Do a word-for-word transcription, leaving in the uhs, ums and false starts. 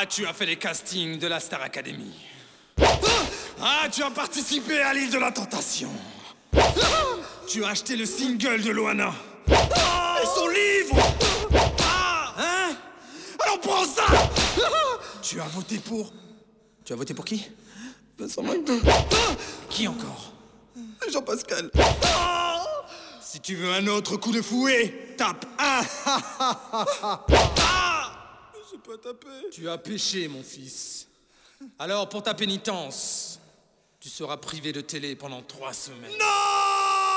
Ah, tu as fait les castings de la Star Academy. Ah, tu as participé à l'île de la Tentation. Tu as acheté le single de Loana. Et son livre. Hein? Alors prends ça. Tu as voté pour... Tu as voté pour qui? Vincent McDo. Qui encore? Jean-Pascal. Si tu veux un autre coup de fouet, tape un. J'ai pas tapé. Tu as péché, mon fils. Alors, pour ta pénitence, tu seras privé de télé pendant trois semaines. Non!